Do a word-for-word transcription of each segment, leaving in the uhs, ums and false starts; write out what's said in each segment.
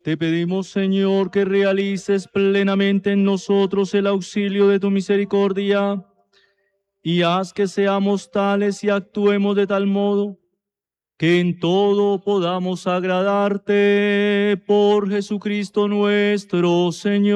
Te pedimos, Señor, que realices plenamente en nosotros el auxilio de tu misericordia y haz que seamos tales y actuemos de tal modo que en todo podamos agradarte por Jesucristo nuestro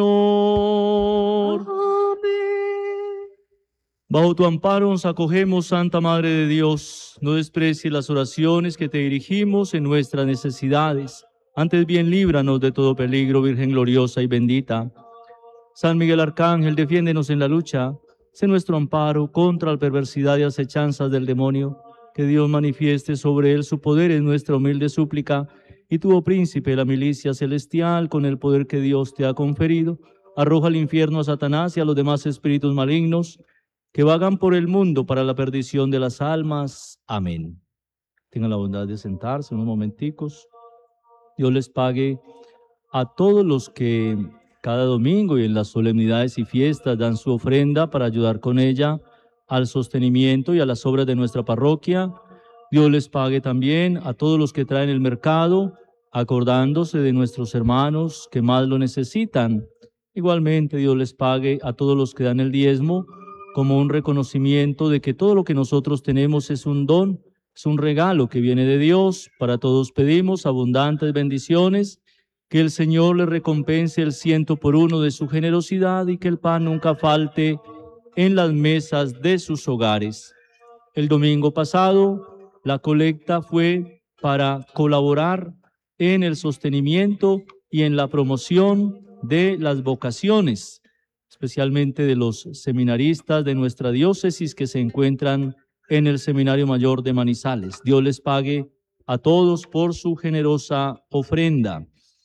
Señor. Amén. Bajo tu amparo nos acogemos, Santa Madre de Dios. No desprecies las oraciones que te dirigimos en nuestras necesidades. Antes bien, líbranos de todo peligro, Virgen gloriosa y bendita. San Miguel Arcángel, defiéndenos en la lucha. Sé nuestro amparo contra la perversidad y acechanzas del demonio. Que Dios manifieste sobre él su poder en nuestra humilde súplica. Y tú, oh príncipe de la milicia celestial, con el poder que Dios te ha conferido, arroja al infierno a Satanás y a los demás espíritus malignos que vagan por el mundo para la perdición de las almas. Amén. Tengan la bondad de sentarse unos momenticos. Dios les pague a todos los que cada domingo y en las solemnidades y fiestas dan su ofrenda para ayudar con ella al sostenimiento y a las obras de nuestra parroquia. Dios les pague también a todos los que traen el mercado, acordándose de nuestros hermanos que más lo necesitan. Igualmente, Dios les pague a todos los que dan el diezmo como un reconocimiento de que todo lo que nosotros tenemos es un don, es un regalo que viene de Dios. Para todos pedimos abundantes bendiciones, que el Señor les recompense el ciento por uno de su generosidad y que el pan nunca falte en las mesas de sus hogares. El domingo pasado, la colecta fue para colaborar en el sostenimiento y en la promoción de las vocaciones, especialmente de los seminaristas de nuestra diócesis que se encuentran en el Seminario Mayor de Manizales. Dios les pague a todos por su generosa ofrenda.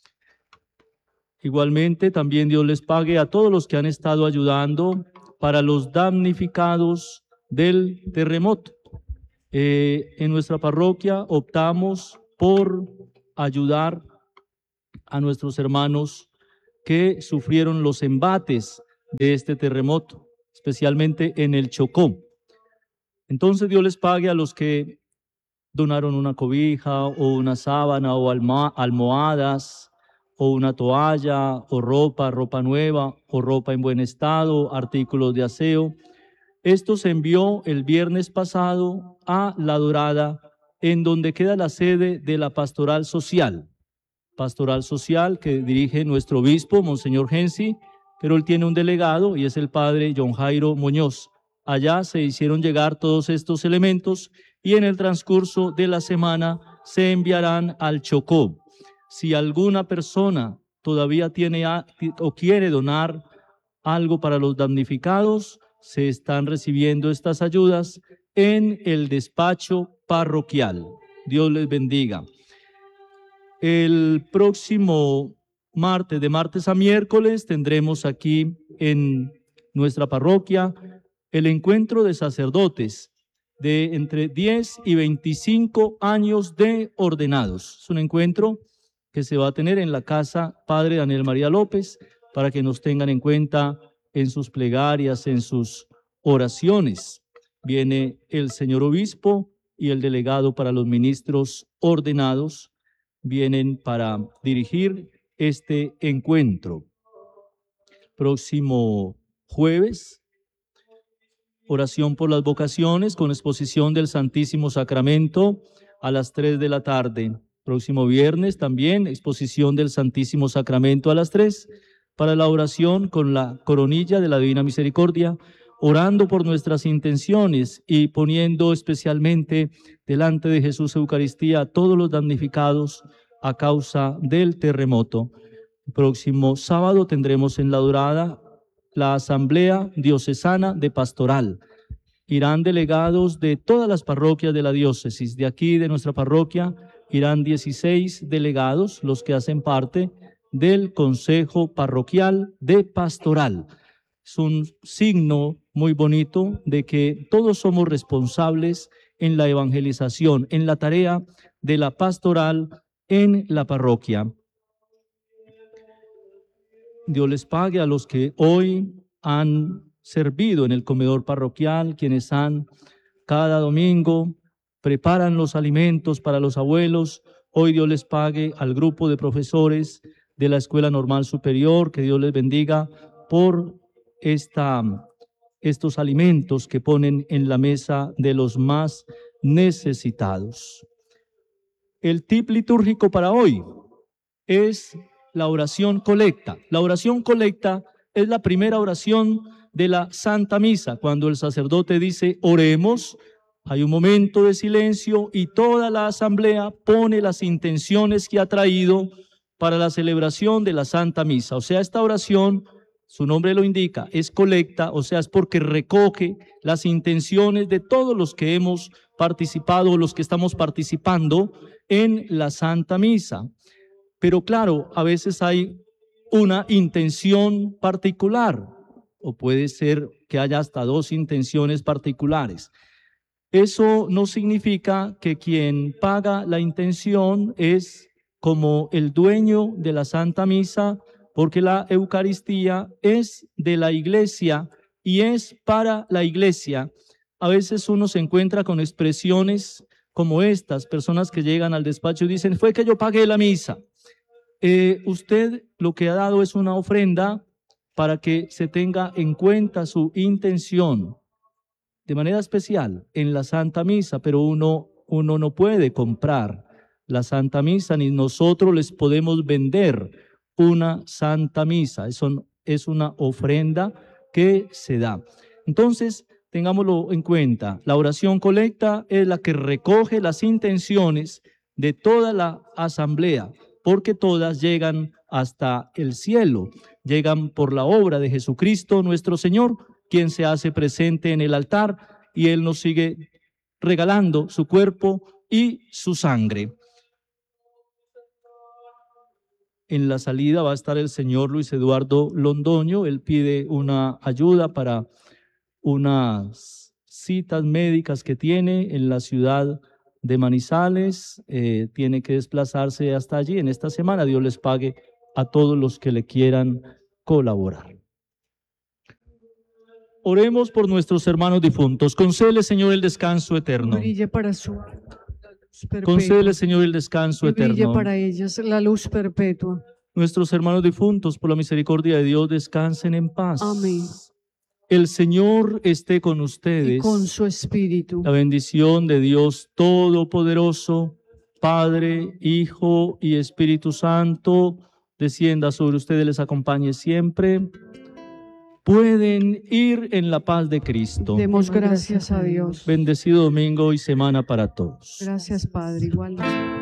Igualmente, también Dios les pague a todos los que han estado ayudando para los damnificados del terremoto. Eh, en nuestra parroquia optamos por ayudar a nuestros hermanos que sufrieron los embates de este terremoto, especialmente en el Chocó. Entonces Dios les pague a los que donaron una cobija o una sábana o alma, almohadas o una toalla o ropa, ropa nueva o ropa en buen estado, artículos de aseo. Esto se envió el viernes pasado a La Dorada, en donde queda la sede de la Pastoral Social. Pastoral Social que dirige nuestro obispo, Monseñor Gensi, pero él tiene un delegado y es el padre John Jairo Muñoz. Allá se hicieron llegar todos estos elementos y en el transcurso de la semana se enviarán al Chocó. Si alguna persona todavía tiene a, o quiere donar algo para los damnificados, se están recibiendo estas ayudas en el despacho parroquial. Dios les bendiga. El próximo martes, de martes a miércoles, tendremos aquí en nuestra parroquia el encuentro de sacerdotes de entre diez y veinticinco años de ordenados. Es un encuentro que se va a tener en la casa Padre Daniel María López para que nos tengan en cuenta en sus plegarias, en sus oraciones. Viene el señor obispo y el delegado para los ministros ordenados, vienen para dirigir este encuentro. Próximo jueves, oración por las vocaciones con exposición del Santísimo Sacramento a las tres de la tarde. Próximo viernes también exposición del Santísimo Sacramento a las tres para la oración con la coronilla de la Divina Misericordia, orando por nuestras intenciones y poniendo especialmente delante de Jesús Eucaristía a todos los damnificados a causa del terremoto. El próximo sábado tendremos en La Dorada la Asamblea Diocesana de Pastoral. Irán delegados de todas las parroquias de la diócesis. De aquí, de nuestra parroquia, irán dieciséis delegados, los que hacen parte del Consejo Parroquial de Pastoral. Es un signo muy bonito de que todos somos responsables en la evangelización, en la tarea de la pastoral en la parroquia. Dios les pague a los que hoy han servido en el comedor parroquial, quienes han cada domingo preparan los alimentos para los abuelos. Hoy Dios les pague al grupo de profesores de la Escuela Normal Superior, que Dios les bendiga por esta, estos alimentos que ponen en la mesa de los más necesitados. El tip litúrgico para hoy es la oración colecta. La oración colecta es la primera oración de la Santa Misa. Cuando el sacerdote dice oremos, hay un momento de silencio y toda la asamblea pone las intenciones que ha traído para la celebración de la Santa Misa. O sea, esta oración, su nombre lo indica, es colecta, o sea, es porque recoge las intenciones de todos los que hemos participado, los que estamos participando en la Santa Misa. Pero claro, a veces hay una intención particular, o puede ser que haya hasta dos intenciones particulares. Eso no significa que quien paga la intención es como el dueño de la Santa Misa, porque la Eucaristía es de la Iglesia y es para la Iglesia. A veces uno se encuentra con expresiones como estas, personas que llegan al despacho y dicen, fue que yo pagué la misa. Eh, usted lo que ha dado es una ofrenda para que se tenga en cuenta su intención de manera especial en la Santa Misa, pero uno, uno no puede comprar la Santa Misa, ni nosotros les podemos vender una Santa Misa. Eso es una ofrenda que se da. Entonces, tengámoslo en cuenta, la oración colecta es la que recoge las intenciones de toda la asamblea, porque todas llegan hasta el cielo, llegan por la obra de Jesucristo nuestro Señor, quien se hace presente en el altar y Él nos sigue regalando su cuerpo y su sangre. En la salida va a estar el señor Luis Eduardo Londoño. Él pide una ayuda para unas citas médicas que tiene en la ciudad de Manizales. Eh, tiene que desplazarse hasta allí en esta semana. Dios les pague a todos los que le quieran colaborar. Oremos por nuestros hermanos difuntos. Concédele, Señor, el descanso eterno. Brille para su Concédele, Señor, el descanso brille eterno. para ellos la luz perpetua. Nuestros hermanos difuntos, por la misericordia de Dios, descansen en paz. Amén. El Señor esté con ustedes. Y con su espíritu. La bendición de Dios Todopoderoso, Padre, Hijo y Espíritu Santo, descienda sobre ustedes, les acompañe siempre. Pueden ir en la paz de Cristo. Demos gracias a Dios. Bendecido domingo y semana para todos. Gracias, Padre. Igualmente.